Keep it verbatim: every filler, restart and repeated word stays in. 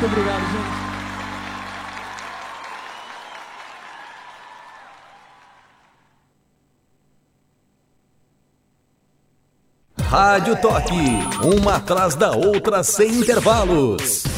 Muito obrigado, gente. Rádio Toque, uma atrás da outra sem intervalos.